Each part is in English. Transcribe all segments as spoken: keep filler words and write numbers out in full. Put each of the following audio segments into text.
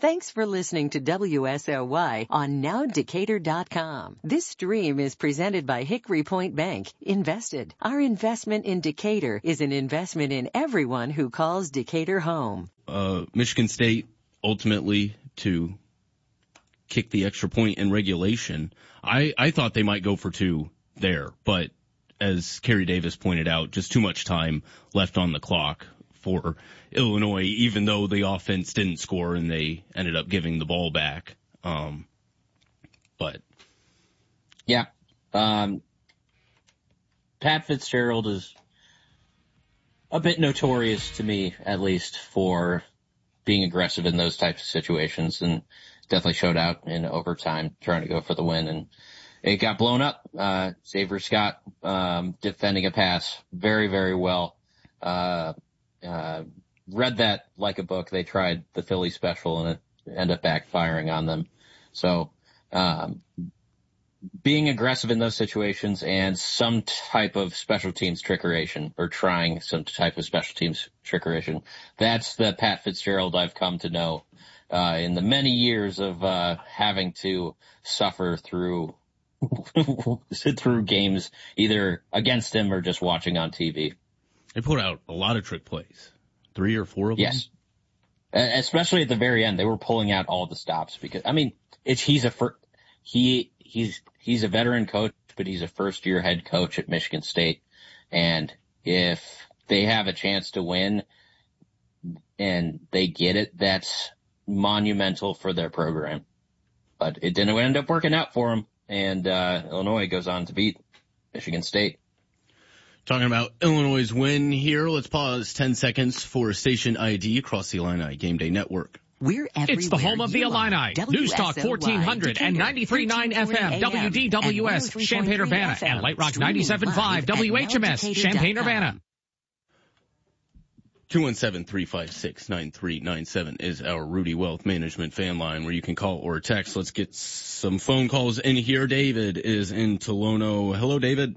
Thanks for listening to W S L Y on now decatur dot com. This stream is presented by Hickory Point Bank. Invested. Our investment in Decatur is an investment in everyone who calls Decatur home. Uh, Michigan State ultimately to kick the extra point in regulation. I, I thought they might go for two there, but as Kerry Davis pointed out, just too much time left on the clock for Illinois, even though the offense didn't score and they ended up giving the ball back. Um, but yeah, um, Pat Fitzgerald is a bit notorious to me, at least, for being aggressive in those types of situations, and definitely showed out in overtime trying to go for the win, and it got blown up. Uh, Xavier Scott, um, defending a pass very, very well. Uh, uh, read that like a book. They tried the Philly special and it ended up backfiring on them. So, um, being aggressive in those situations and some type of special teams trickeration, or trying some type of special teams trickeration, that's the Pat Fitzgerald I've come to know, uh, in the many years of, uh, having to suffer through sit through games either against him or just watching on T V. They put out a lot of trick plays. Three or four of them? Yes. Especially at the very end, they were pulling out all the stops because, I mean, it's, he's a, fir- he, he's, he's a veteran coach, but he's a first year head coach at Michigan State. And if they have a chance to win and they get it, that's monumental for their program. But it didn't end up working out for them. And, uh, Illinois goes on to beat Michigan State. Talking about Illinois' win here, let's pause ten seconds for station I D across the Illini Game Day Network. We're everywhere. It's the home of the Illini. News Talk fourteen hundred and ninety-three point nine F M, W D W S, Champaign-Urbana, and Light Rock ninety-seven point five, W H M S, Champaign-Urbana. two one seven, three five six, nine three nine seven is our Rudy Wealth Management fan line where you can call or text. Let's get some phone calls in here. David is in Tolono. Hello, David.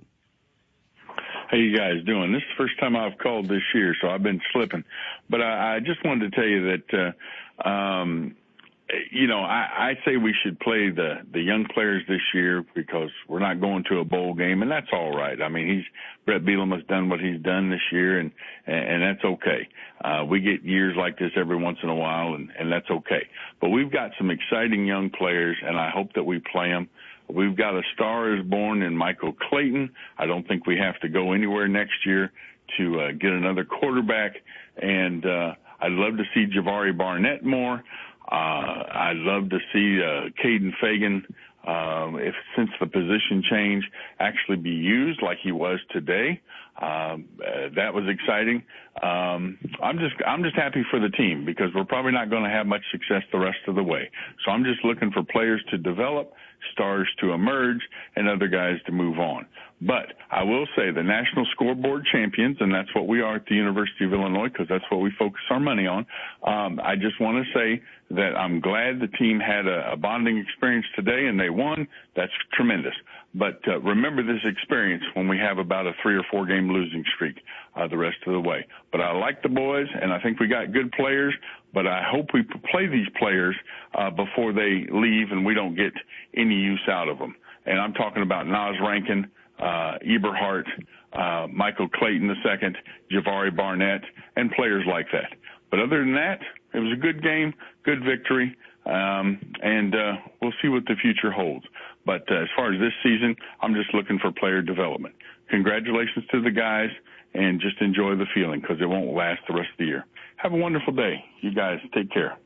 How you guys doing? This is the first time I've called this year, so I've been slipping. But I, I just wanted to tell you that, uh, um, you know, I, I say we should play the, the young players this year because we're not going to a bowl game, and that's all right. I mean, he's Brett Bielema has done what he's done this year, and and that's okay. Uh, we get years like this every once in a while, and, and that's okay. But we've got some exciting young players, and I hope that we play them. We've got a star is born in Michael Clayton. I don't think we have to go anywhere next year to uh, get another quarterback. And uh, I'd love to see Jabari Barnett more. Uh, I'd love to see uh, Caden Fagan, um, if since the position change, actually be used like he was today. Um, uh, that was exciting. Um, I'm just, I'm just happy for the team because we're probably not going to have much success the rest of the way. So I'm just looking for players to develop, stars to emerge, and other guys to move on. But I will say the national scoreboard champions, and that's what we are at the University of Illinois because that's what we focus our money on. Um, I just want to say that I'm glad the team had a, a bonding experience today and they won. That's tremendous. But uh, remember this experience when we have about a three or four game losing streak uh, the rest of the way. But I like the boys, and I think we got good players, but I hope we play these players uh, before they leave and we don't get any use out of them. And I'm talking about Naz Rankin, uh, Eberhardt, uh, Michael Clayton the second, Jabari Barnett, and players like that. But other than that, it was a good game, good victory, um, and uh, we'll see what the future holds. But uh, as far as this season, I'm just looking for player development. Congratulations to the guys, and just enjoy the feeling because it won't last the rest of the year. Have a wonderful day. You guys take care.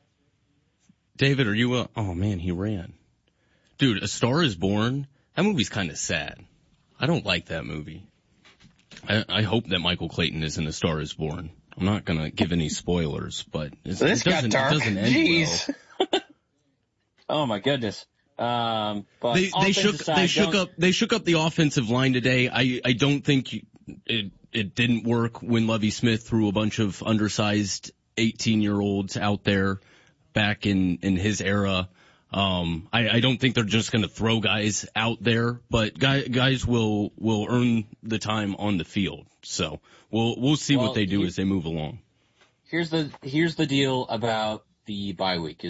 David, are you a, oh man, he ran. Dude, A Star is Born, that movie's kind of sad. I don't like that movie. I, I hope that Michael Clayton is in A Star is Born. I'm not going to give any spoilers, but it's, this it, doesn't, got dark. it doesn't end Jeez. well. Oh my goodness. Um, but they, they shook, aside, they shook don't... up, they shook up the offensive line today. I, I don't think it, it didn't work when Lovie Smith threw a bunch of undersized eighteen year olds out there back in, in his era. Um, I, I don't think they're just going to throw guys out there, but guys, guys will, will earn the time on the field. So we'll, we'll see well, what they do here, as they move along. Here's the, here's the deal about the bye week.